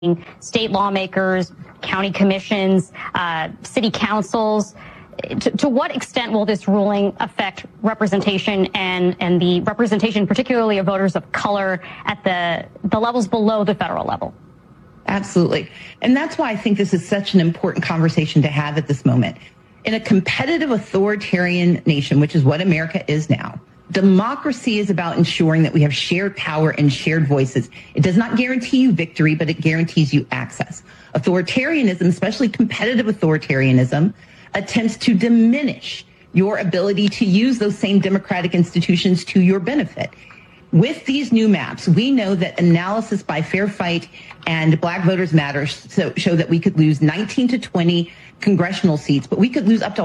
state lawmakers, county commissions, city councils. To what extent will this ruling affect representation and the representation, particularly of voters of color, at the levels below the federal level? Absolutely. And that's why I think this is such an important conversation to have at this moment. In a competitive authoritarian nation, which is what America is now, democracy is about ensuring that we have shared power and shared voices. It does not guarantee you victory, but it guarantees you access. Authoritarianism, especially competitive authoritarianism, attempts to diminish your ability to use those same democratic institutions to your benefit. With these new maps, we know that analysis by Fair Fight and Black Voters Matter show that we could lose 19 to 20 congressional seats, but we could lose up to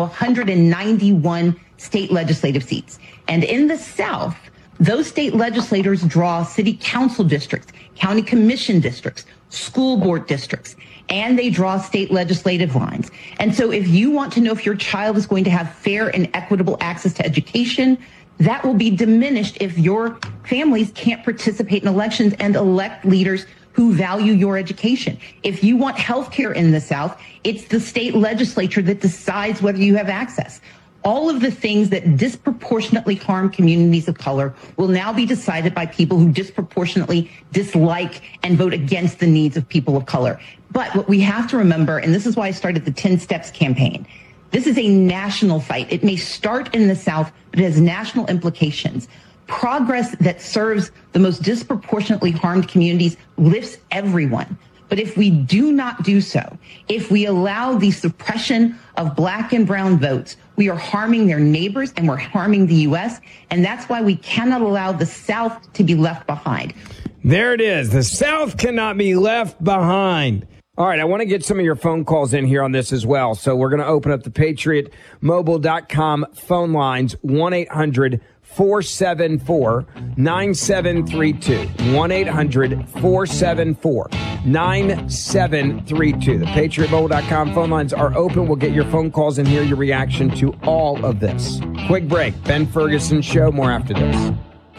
191 state legislative seats. And in the South, those state legislators draw city council districts, county commission districts, school board districts, and they draw state legislative lines. And so if you want to know if your child is going to have fair and equitable access to education, that will be diminished if your families can't participate in elections and elect leaders who value your education. If you want health care in the South, it's the state legislature that decides whether you have access. All of the things that disproportionately harm communities of color will now be decided by people who disproportionately dislike and vote against the needs of people of color. But what we have to remember, and this is why I started the 10 Steps campaign, this is a national fight. It may start in the South, but it has national implications. Progress that serves the most disproportionately harmed communities lifts everyone. But if we do not do so, if we allow the suppression of Black and brown votes, we are harming their neighbors and we're harming the U.S. And that's why we cannot allow the South to be left behind. There it is. The South cannot be left behind. All right, I want to get some of your phone calls in here on this as well. So we're going to open up the PatriotMobile.com phone lines, 1-800-474-9732. 1-800-474-9732. The PatriotMobile.com phone lines are open. We'll get your phone calls and hear your reaction to all of this. Quick break. Ben Ferguson Show. More after this.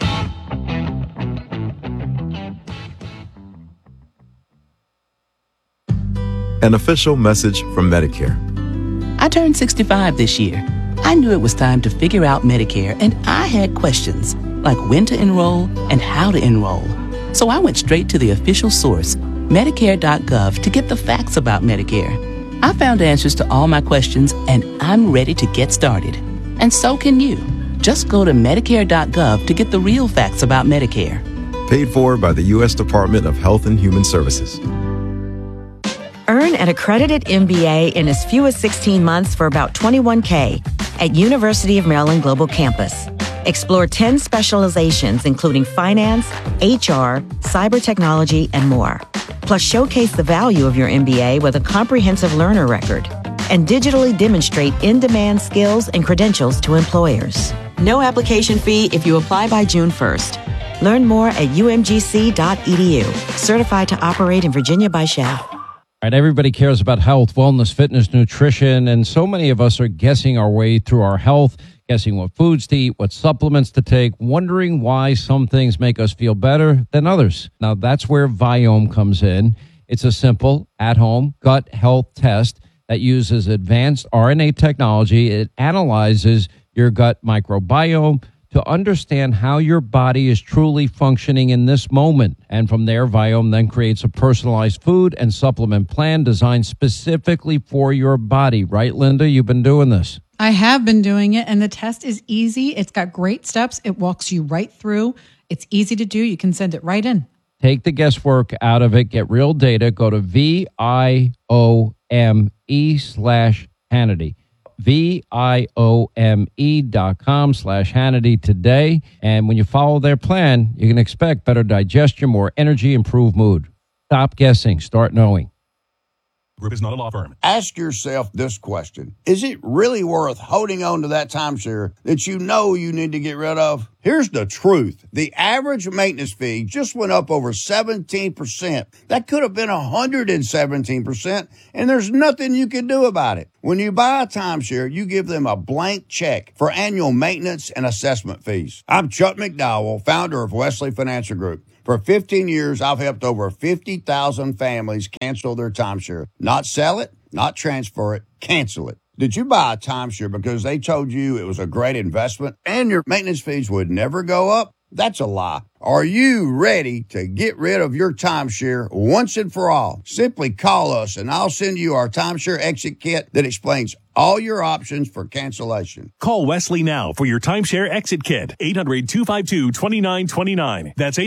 An official message from Medicare. I turned 65 this year. I knew it was time to figure out Medicare, and I had questions, like when to enroll and how to enroll. So I went straight to the official source, Medicare.gov, to get the facts about Medicare. I found answers to all my questions, and I'm ready to get started. And so can you. Just go to Medicare.gov to get the real facts about Medicare. Paid for by the U.S. Department of Health and Human Services. Earn an accredited MBA in as few as 16 months for about $21K at University of Maryland Global Campus. Explore 10 specializations, including finance, HR, cyber technology, and more. Plus, showcase the value of your MBA with a comprehensive learner record and digitally demonstrate in-demand skills and credentials to employers. No application fee if you apply by June 1st. Learn more at umgc.edu. Certified to operate in Virginia by Shell. Right, everybody cares about health, wellness, fitness, nutrition, and so many of us are guessing our way through our health, guessing what foods to eat, what supplements to take, wondering why some things make us feel better than others. Now, that's where Viome comes in. It's a simple, at-home gut health test that uses advanced RNA technology. It analyzes your gut microbiome to understand how your body is truly functioning in this moment. And from there, Viome then creates a personalized food and supplement plan designed specifically for your body. Right, Linda? You've been doing this. I have been doing it, and the test is easy. It's got great steps. It walks you right through. It's easy to do. You can send it right in. Take the guesswork out of it. Get real data. Go to VIOME/Hannity. VIOME.com/Hannity today. And when you follow their plan, you can expect better digestion, more energy, improved mood. Stop guessing. Start knowing. Group is not a law firm. Ask yourself this question. Is it really worth holding on to that timeshare that you know you need to get rid of? Here's the truth. The average maintenance fee just went up over 17%. That could have been 117%, and there's nothing you can do about it. When you buy a timeshare, you give them a blank check for annual maintenance and assessment fees. I'm Chuck McDowell, founder of Wesley Financial Group. For 15 years, I've helped over 50,000 families cancel their timeshare. Not sell it, not transfer it, cancel it. Did you buy a timeshare because they told you it was a great investment and your maintenance fees would never go up? That's a lie. Are you ready to get rid of your timeshare once and for all? Simply call us and I'll send you our timeshare exit kit that explains all your options for cancellation. Call Wesley now for your timeshare exit kit. 800-252-2929. That's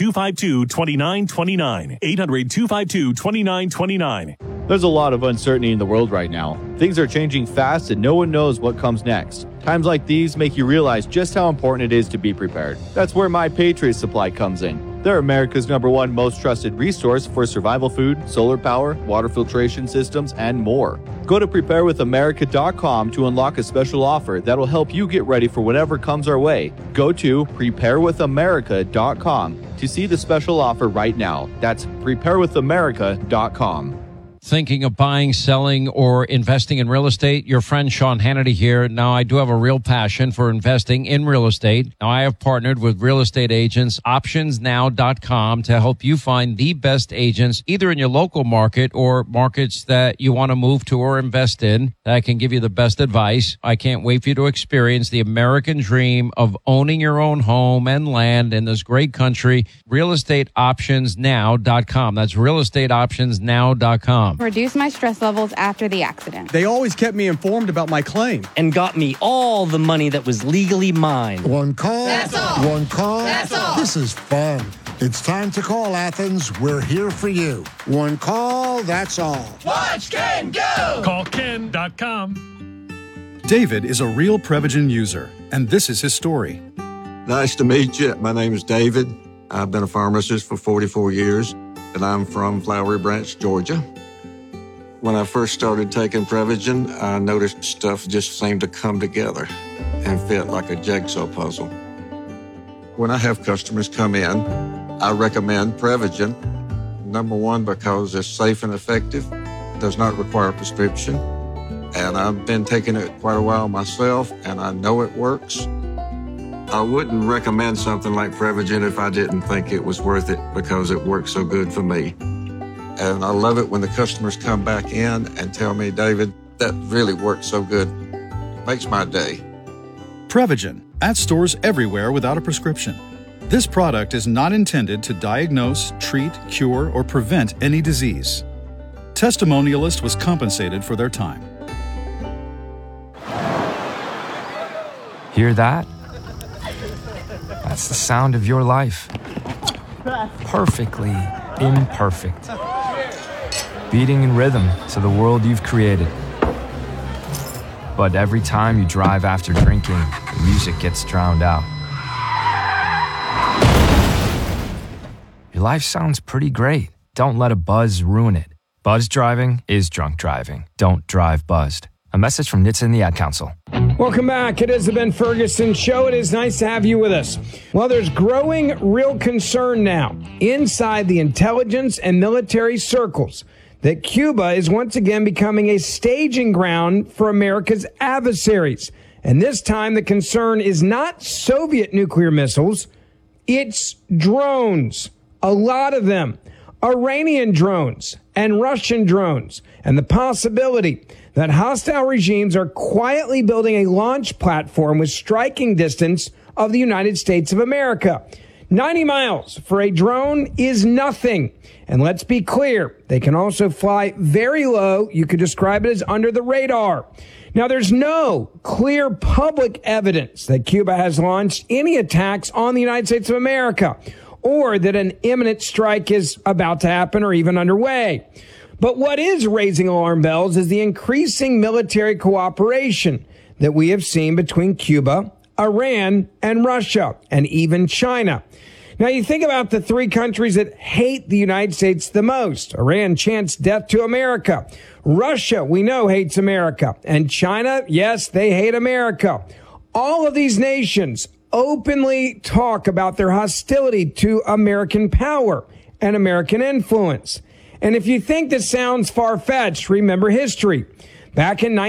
800-252-2929. 800-252-2929. There's a lot of uncertainty in the world right now. Things are changing fast and no one knows what comes next. Times like these make you realize just how important it is to be prepared. That's where My Patriot Supply comes in. They're America's #1 most trusted resource for survival food, solar power, water filtration systems, and more. Go to preparewithamerica.com to unlock a special offer that'll help you get ready for whatever comes our way. Go to preparewithamerica.com to see the special offer right now. That's preparewithamerica.com. Thinking of buying, selling, or investing in real estate? Your friend Sean Hannity here. Now, I do have a real passion for investing in real estate. Now, I have partnered with real estate agents, optionsnow.com, to help you find the best agents, either in your local market or markets that you want to move to or invest in, that can give you the best advice. I can't wait for you to experience the American dream of owning your own home and land in this great country. Realestateoptionsnow.com. That's realestateoptionsnow.com. Reduce my stress levels after the accident. They always kept me informed about my claim. And got me all the money that was legally mine. One call. That's all. One call. That's all. This is fun. It's time to call Athens. We're here for you. One call. That's all. Watch Ken go. Call Ken.com. David is a real Prevagen user, and this is his story. Nice to meet you. My name is David. I've been a pharmacist for 44 years, and I'm from Flowery Branch, Georgia. When I first started taking Prevagen, I noticed stuff just seemed to come together and fit like a jigsaw puzzle. When I have customers come in, I recommend Prevagen. #1, because it's safe and effective, does not require a prescription, and I've been taking it quite a while myself, and I know it works. I wouldn't recommend something like Prevagen if I didn't think it was worth it because it works so good for me. And I love it when the customers come back in and tell me, David, that really worked so good. Makes my day. Prevagen, at stores everywhere without a prescription. This product is not intended to diagnose, treat, cure, or prevent any disease. Testimonialist was compensated for their time. Hear that? That's the sound of your life. Perfectly imperfect. Beating in rhythm to the world you've created. But every time you drive after drinking, the music gets drowned out. Your life sounds pretty great. Don't let a buzz ruin it. Buzz driving is drunk driving. Don't drive buzzed. A message from NHTSA and the Ad Council. Welcome back. It is the Ben Ferguson Show. It is nice to have you with us. Well, there's growing real concern now inside the intelligence and military circles that Cuba is once again becoming a staging ground for America's adversaries. And this time the concern is not Soviet nuclear missiles, it's drones. A lot of them. Iranian drones and Russian drones. And the possibility that hostile regimes are quietly building a launch platform with striking distance of the United States of America. 90 miles for a drone is nothing. And let's be clear, they can also fly very low. You could describe it as under the radar. Now, there's no clear public evidence that Cuba has launched any attacks on the United States of America or that an imminent strike is about to happen or even underway. But what is raising alarm bells is the increasing military cooperation that we have seen between Cuba, Iran, and Russia, and even China. Now, you think about the three countries that hate the United States the most. Iran chants death to America. Russia, we know, hates America. And China, yes, they hate America. All of these nations openly talk about their hostility to American power and American influence. And if you think this sounds far-fetched, remember history. Back in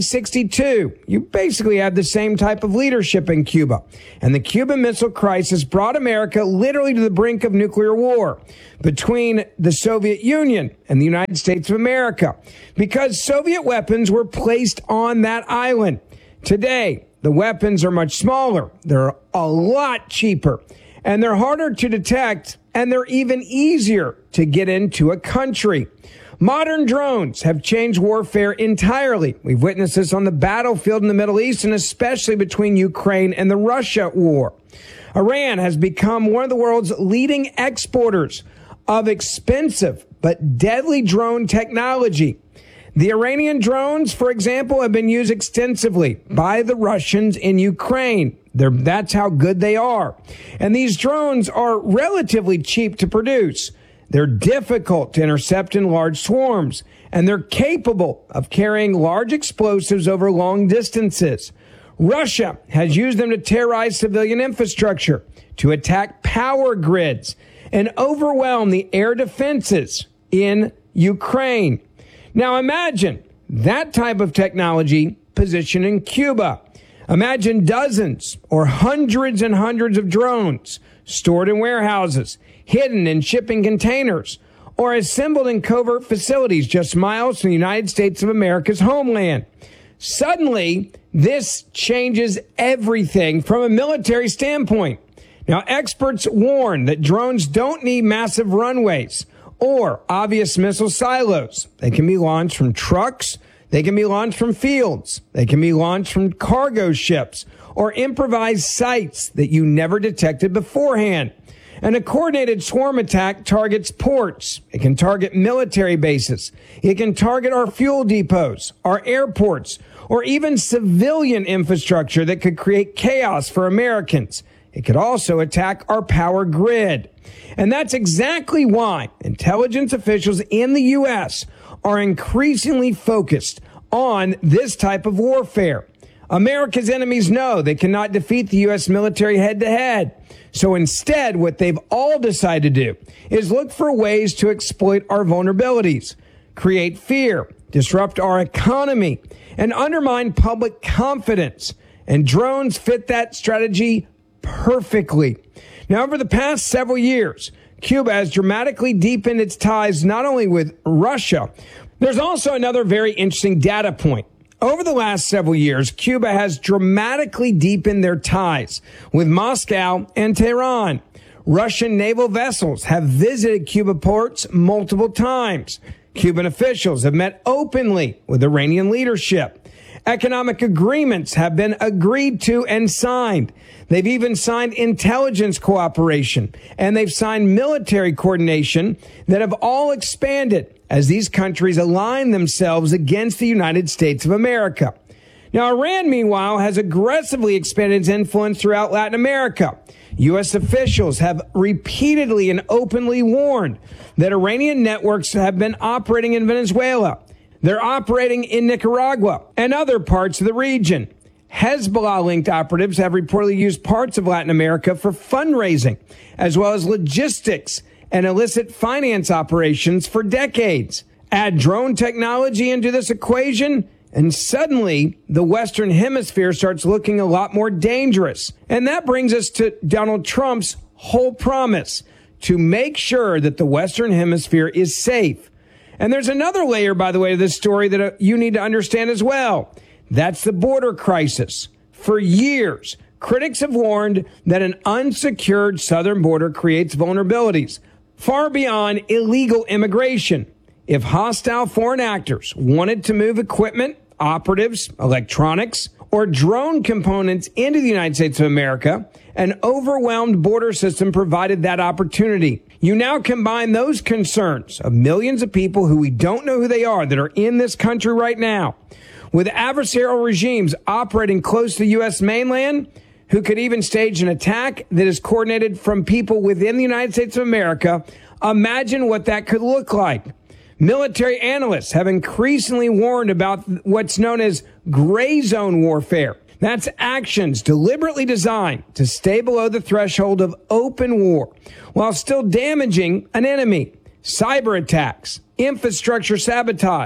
1962, you basically had the same type of leadership in Cuba. And the Cuban Missile Crisis brought America literally to the brink of nuclear war between the Soviet Union and the United States of America because Soviet weapons were placed on that island. Today, the weapons are much smaller. They're a lot cheaper and they're harder to detect and they're even easier to get into a country. Modern drones have changed warfare entirely. We've witnessed this on the battlefield in the Middle East and especially between Ukraine and the Russia war. Iran has become one of the world's leading exporters of expensive but deadly drone technology. The Iranian drones, for example, have been used extensively by the Russians in Ukraine. That's how good they are. And these drones are relatively cheap to produce. They're difficult to intercept in large swarms, and they're capable of carrying large explosives over long distances. Russia has used them to terrorize civilian infrastructure, to attack power grids, and overwhelm the air defenses in Ukraine. Now imagine that type of technology positioned in Cuba. Imagine dozens or hundreds and hundreds of drones stored in warehouses, hidden in shipping containers, or assembled in covert facilities just miles from the United States of America's homeland. Suddenly, this changes everything from a military standpoint. Now, experts warn that drones don't need massive runways or obvious missile silos. They can be launched from trucks. They can be launched from fields. They can be launched from cargo ships or improvised sites that you never detected beforehand. And a coordinated swarm attack targets ports. It can target military bases. It can target our fuel depots, our airports, or even civilian infrastructure that could create chaos for Americans. It could also attack our power grid. And that's exactly why intelligence officials in the U.S. are increasingly focused on this type of warfare. America's enemies know they cannot defeat the U.S. military head-to-head. So instead, what they've all decided to do is look for ways to exploit our vulnerabilities, create fear, disrupt our economy, and undermine public confidence. And drones fit that strategy perfectly. Now, over the past several years, Cuba has dramatically deepened its ties not only with Russia, there's also another very interesting data point. Over the last several years, Cuba has dramatically deepened their ties with Moscow and Tehran. Russian naval vessels have visited Cuba ports multiple times. Cuban officials have met openly with Iranian leadership. Economic agreements have been agreed to and signed. They've even signed intelligence cooperation, and they've signed military coordination that have all expanded as these countries align themselves against the United States of America. Now, Iran, meanwhile, has aggressively expanded its influence throughout Latin America. U.S. officials have repeatedly and openly warned that Iranian networks have been operating in Venezuela. They're operating in Nicaragua and other parts of the region. Hezbollah-linked operatives have reportedly used parts of Latin America for fundraising, as well as logistics and illicit finance operations for decades. Add drone technology into this equation, and suddenly the Western Hemisphere starts looking a lot more dangerous. And that brings us to Donald Trump's whole promise to make sure that the Western Hemisphere is safe. And there's another layer, by the way, to this story that you need to understand as well. That's the border crisis. For years, critics have warned that an unsecured southern border creates vulnerabilities far beyond illegal immigration. If hostile foreign actors wanted to move equipment, operatives, electronics, or drone components into the United States of America, an overwhelmed border system provided that opportunity. You now combine those concerns of millions of people who we don't know who they are that are in this country right now with adversarial regimes operating close to the U.S. mainland who could even stage an attack that is coordinated from people within the United States of America. Imagine what that could look like. Military analysts have increasingly warned about what's known as gray zone warfare. That's actions deliberately designed to stay below the threshold of open war while still damaging an enemy. Cyber attacks, infrastructure sabotage,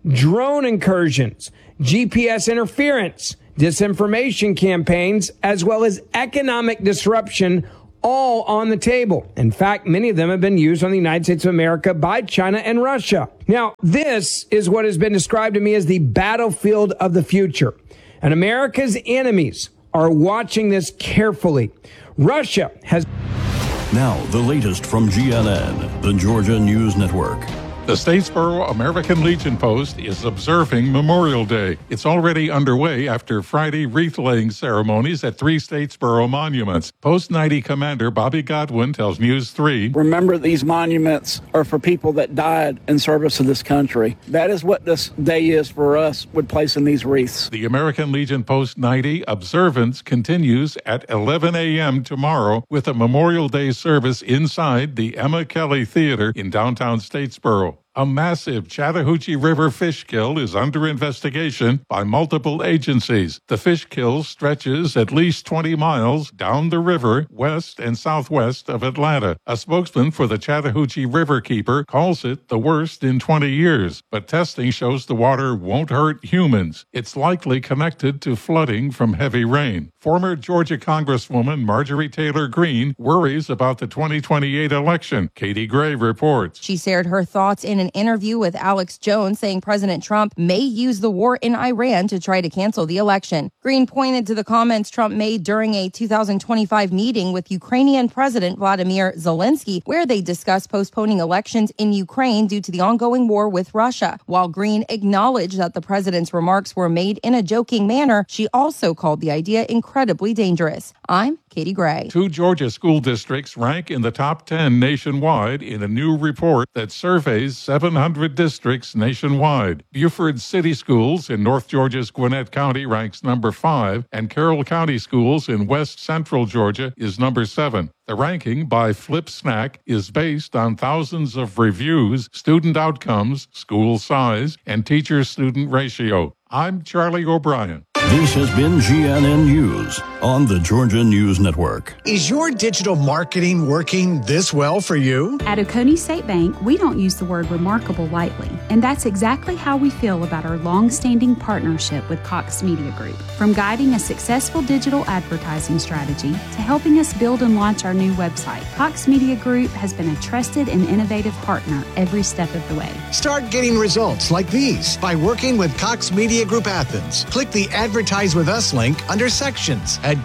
drone incursions, GPS interference, disinformation campaigns, as well as economic disruption, all on the table. In fact, many of them have been used on the United States of America by China and Russia. Now, this is what has been described to me as the battlefield of the future. And America's enemies are watching this carefully. Russia has... Now, the latest from GNN, the Georgia News Network. The Statesboro American Legion Post is observing Memorial Day. It's already underway after Friday wreath-laying ceremonies at 3 Statesboro monuments. Post 90 Commander Bobby Godwin tells News 3, "Remember, these monuments are for people that died in service to this country. That is what this day is for us with placing these wreaths." The American Legion Post 90 observance continues at 11 a.m. tomorrow with a Memorial Day service inside the Emma Kelly Theater in downtown Statesboro. A massive Chattahoochee River fish kill is under investigation by multiple agencies. The fish kill stretches at least 20 miles down the river west and southwest of Atlanta. A spokesman for the Chattahoochee Riverkeeper calls it the worst in 20 years, but testing shows the water won't hurt humans. It's likely connected to flooding from heavy rain. Former Georgia Congresswoman Marjorie Taylor Greene worries about the 2028 election. Katie Gray reports. She shared her thoughts in an interview with Alex Jones, saying President Trump may use the war in Iran to try to cancel the election. Greene pointed to the comments Trump made during a 2025 meeting with Ukrainian President Vladimir Zelensky, where they discussed postponing elections in Ukraine due to the ongoing war with Russia. While Greene acknowledged that the president's remarks were made in a joking manner, she also called the idea incredibly dangerous. I'm Katie Gray. 2 Georgia school districts rank in the top 10 nationwide in a new report that surveys 700 districts nationwide. Buford City Schools in North Georgia's Gwinnett County ranks number 5, and Carroll County Schools in West Central Georgia is number 7. The ranking by Flip Snack is based on thousands of reviews, student outcomes, school size, and teacher-student ratio. I'm Charlie O'Brien. This has been GNN News on the Georgia News Network. Is your digital marketing working this well for you? At Oconee State Bank, we don't use the word remarkable lightly, and that's exactly how we feel about our long-standing partnership with Cox Media Group. From guiding a successful digital advertising strategy to helping us build and launch our new website, Cox Media Group has been a trusted and innovative partner every step of the way. Start getting results like these by working with Cox Media Group Athens. Click the Advertise with Us link under Sections at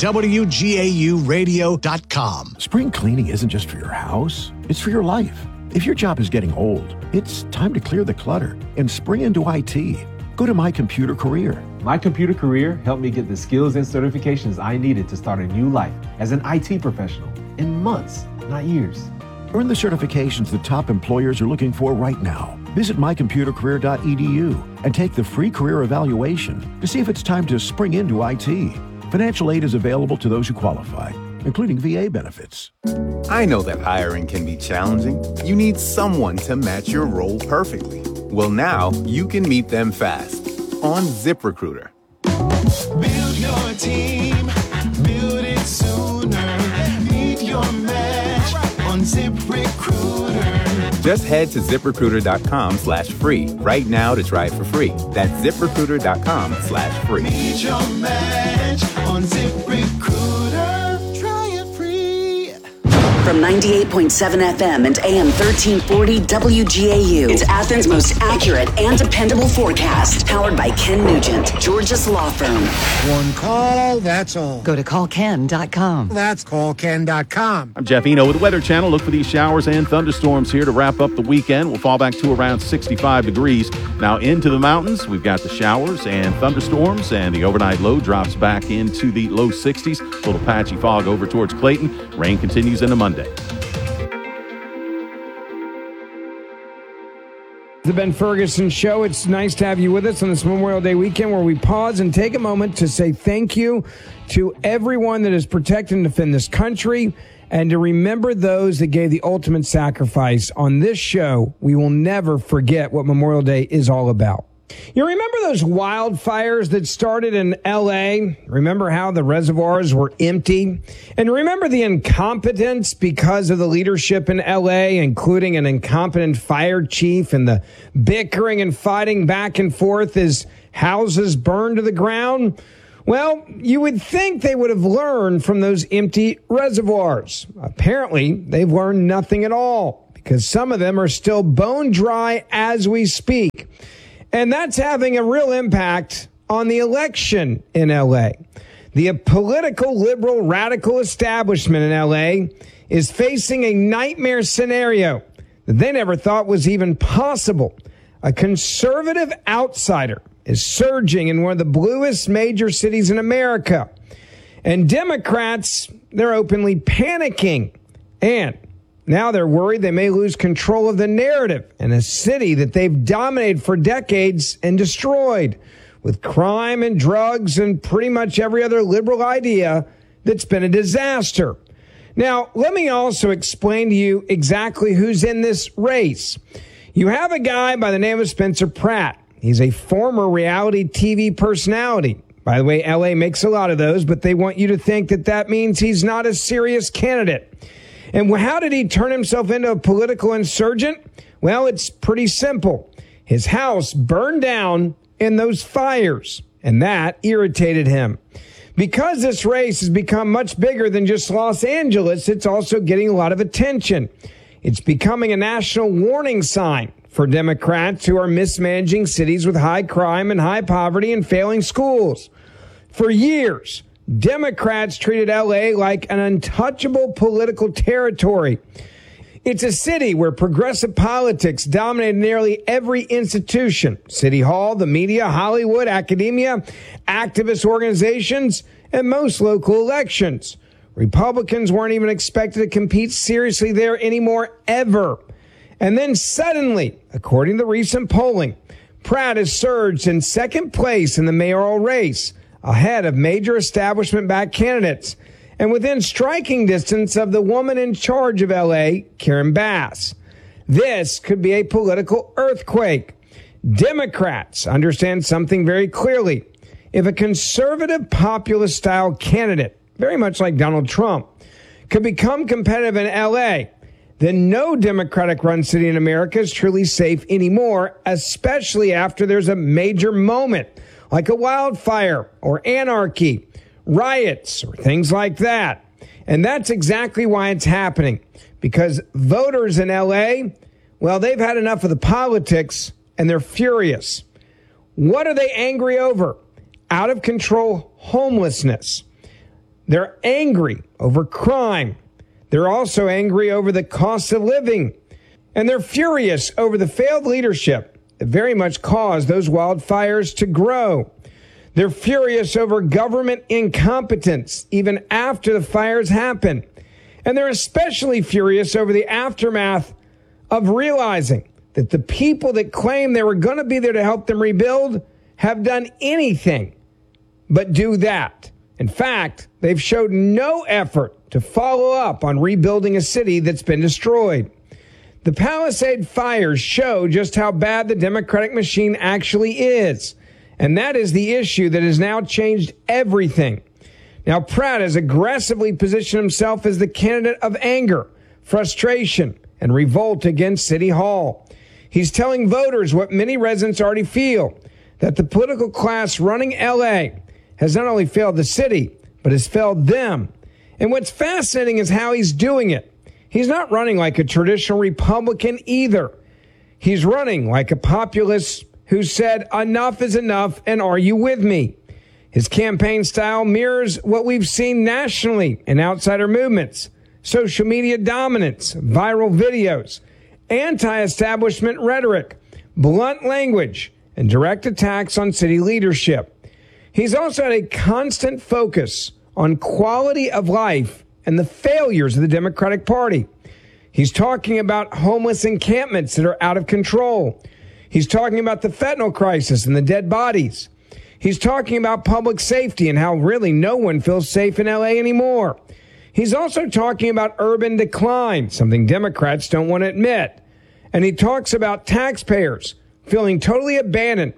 WGAUradio.com. Spring cleaning isn't just for your house, it's for your life. If your job is getting old, it's time to clear the clutter and spring into IT. Go to My Computer Career. My Computer Career helped me get the skills and certifications I needed to start a new life as an IT professional in months, not years. Earn the certifications the top employers are looking for right now. Visit mycomputercareer.edu and take the free career evaluation to see if it's time to spring into IT. Financial aid is available to those who qualify, including VA benefits. I know that hiring can be challenging. You need someone to match your role perfectly. Well, now you can meet them fast on ZipRecruiter. Build your team, build it sooner. Meet your match on ZipRecruiter. Just head to ZipRecruiter.com/free right now to try it for free. That's ZipRecruiter.com/free. Meet your match on ZipRecruiter. Try it free. From 98.7 FM and AM 1340 WGAU. It's Athens' most accurate and dependable forecast. Powered by Ken Nugent, Georgia's law firm. One call, that's all. Go to callken.com. That's callken.com. I'm Jeff Eno with the Weather Channel. Look for these showers and thunderstorms here to wrap up the weekend. We'll fall back to around 65 degrees. Now into the mountains, we've got the showers and thunderstorms, and the overnight low drops back into the low 60s. A little patchy fog over towards Clayton. Rain continues into Monday. The Ben Ferguson Show. It's nice to have you with us on this Memorial Day weekend where we pause and take a moment to say thank you to everyone that is protecting and defend this country and to remember those that gave the ultimate sacrifice. On this show, we will never forget what Memorial Day is all about. You remember those wildfires that started in L.A.? Remember how the reservoirs were empty? And remember the incompetence because of the leadership in L.A., including an incompetent fire chief and the bickering and fighting back and forth as houses burned to the ground? Well, you would think they would have learned from those empty reservoirs. Apparently, they've learned nothing at all because some of them are still bone dry as we speak. And that's having a real impact on the election in L.A. The political liberal radical establishment in L.A. is facing a nightmare scenario that they never thought was even possible. A conservative outsider is surging in one of the bluest major cities in America. And Democrats, they're openly panicking. And now they're worried they may lose control of the narrative in a city that they've dominated for decades and destroyed with crime and drugs and pretty much every other liberal idea that's been a disaster. Now, let me also explain to you exactly who's in this race. You have a guy by the name of Spencer Pratt. He's a former reality TV personality. By the way, LA makes a lot of those, but they want you to think that that means he's not a serious candidate. And how did he turn himself into a political insurgent? Well, it's pretty simple. His house burned down in those fires, and that irritated him. Because this race has become much bigger than just Los Angeles, it's also getting a lot of attention. It's becoming a national warning sign for Democrats who are mismanaging cities with high crime and high poverty and failing schools. For years, Democrats treated L.A. like an untouchable political territory. It's a city where progressive politics dominated nearly every institution: City Hall, the media, Hollywood, academia, activist organizations, and most local elections. Republicans weren't even expected to compete seriously there anymore, ever. And then suddenly, according to recent polling, Pratt has surged in second place in the mayoral race, ahead of major establishment-backed candidates, and within striking distance of the woman in charge of L.A., Karen Bass. This could be a political earthquake. Democrats understand something very clearly. If a conservative populist-style candidate, very much like Donald Trump, could become competitive in L.A., then no Democratic-run city in America is truly safe anymore, especially after there's a major moment like a wildfire or anarchy, riots, or things like that. And that's exactly why it's happening, because voters in L.A., well, they've had enough of the politics, and they're furious. What are they angry over? Out of control homelessness. They're angry over crime. They're also angry over the cost of living. And they're furious over the failed leadership that very much caused those wildfires to grow. They're furious over government incompetence even after the fires happen. And they're especially furious over the aftermath of realizing that the people that claim they were going to be there to help them rebuild have done anything but do that. In fact, they've showed no effort to follow up on rebuilding a city that's been destroyed. The Palisade fires show just how bad the Democratic machine actually is. And that is the issue that has now changed everything. Now, Pratt has aggressively positioned himself as the candidate of anger, frustration, and revolt against City Hall. He's telling voters what many residents already feel, that the political class running L.A. has not only failed the city, but has failed them. And what's fascinating is how he's doing it. He's not running like a traditional Republican either. He's running like a populist who said, enough is enough, and are you with me? His campaign style mirrors what we've seen nationally in outsider movements, social media dominance, viral videos, anti-establishment rhetoric, blunt language, and direct attacks on city leadership. He's also had a constant focus on quality of life and the failures of the Democratic Party. He's talking about homeless encampments that are out of control. He's talking about the fentanyl crisis and the dead bodies. He's talking about public safety and how really no one feels safe in L.A. anymore. He's also talking about urban decline, something Democrats don't want to admit. And he talks about taxpayers feeling totally abandoned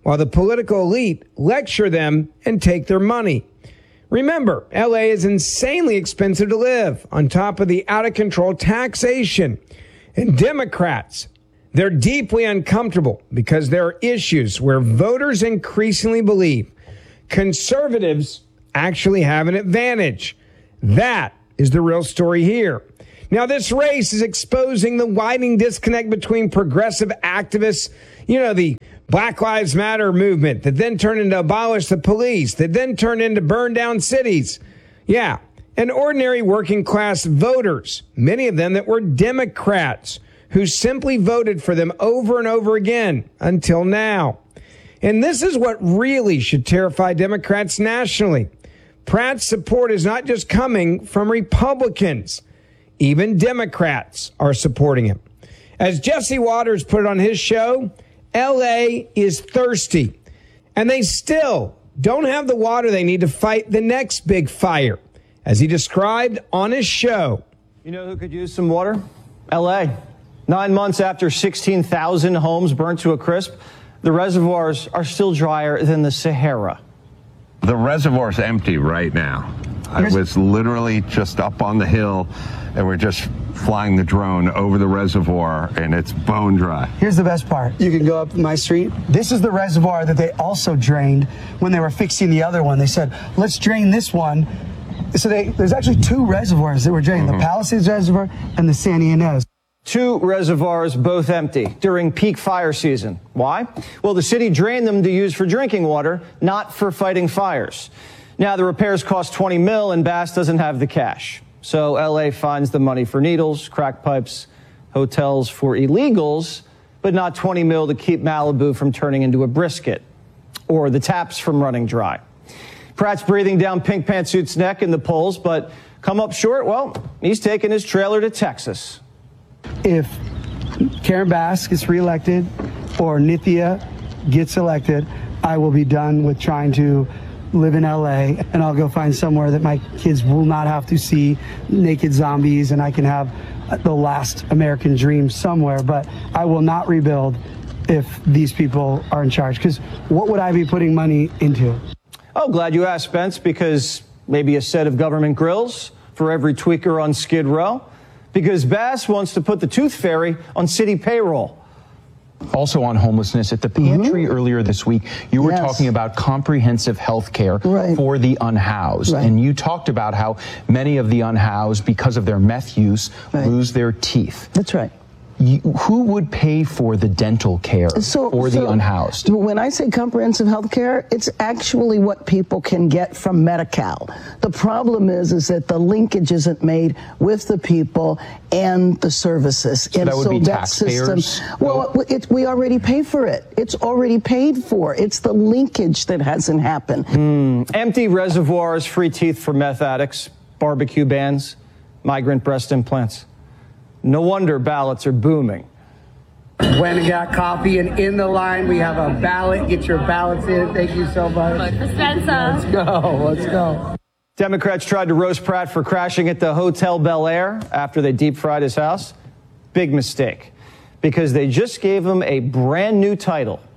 while the political elite lecture them and take their money. Remember, LA is insanely expensive to live, on top of the out-of-control taxation. And Democrats, they're deeply uncomfortable because there are issues where voters increasingly believe conservatives actually have an advantage. That is the real story here. Now, this race is exposing the widening disconnect between progressive activists, the Black Lives Matter movement that then turned into abolish the police, that then turned into burn down cities. Yeah, and ordinary working class voters, many of them that were Democrats, who simply voted for them over and over again until now. And this is what really should terrify Democrats nationally. Pratt's support is not just coming from Republicans. Even Democrats are supporting him. As Jesse Waters put it on his show, L.A. is thirsty, and they still don't have the water they need to fight the next big fire, as he described on his show. You know who could use some water? L.A. 9 months after 16,000 homes burnt to a crisp, the reservoirs are still drier than the Sahara. The reservoir's empty right now. I was literally just up on the hill, and we're just flying the drone over the reservoir, and it's bone dry. Here's the best part. You can go up my street. This is the reservoir that they also drained when they were fixing the other one. They said, let's drain this one. So there's actually two reservoirs that were drained, the Palisades Reservoir and the Santa Ynez. Two reservoirs, both empty during peak fire season. Why? Well, the city drained them to use for drinking water, not for fighting fires. Now, the repairs cost $20 million, and Bass doesn't have the cash. So L.A. finds the money for needles, crack pipes, hotels for illegals, but not $20 million to keep Malibu from turning into a brisket or the taps from running dry. Pratt's breathing down Pink Pantsuit's neck in the polls, but come up short, well, he's taking his trailer to Texas. If Karen Bass gets reelected or Nithya gets elected, I will be done with trying to live in LA, and I'll go find somewhere that my kids will not have to see naked zombies, and I can have the last American dream somewhere. But I will not rebuild if these people are in charge, because what would I be putting money into? Oh, glad you asked, Spence, because maybe a set of government grills for every tweaker on Skid Row, because Bass wants to put the Tooth Fairy on city payroll. Also on homelessness, at the pantry earlier this week, you were talking about comprehensive health care for the unhoused. And you talked about how many of the unhoused, because of their meth use, lose their teeth. That's right. Who would pay for the dental care for the unhoused? When I say comprehensive health care, it's actually what people can get from Medi-Cal. The problem is that the linkage isn't made with the people and the services. So and that would be taxpayers? System, well, we already pay for it. It's already paid for. It's the linkage that hasn't happened. Empty reservoirs, free teeth for meth addicts, barbecue bans, migrant breast implants. No wonder ballots are booming. Went and got coffee, and in the line we have a ballot. Get your ballots in. Thank you so much. Let's go. Let's go. Democrats tried to roast Pratt for crashing at the Hotel Bel Air after they deep fried his house. Big mistake, because they just gave him a brand new title.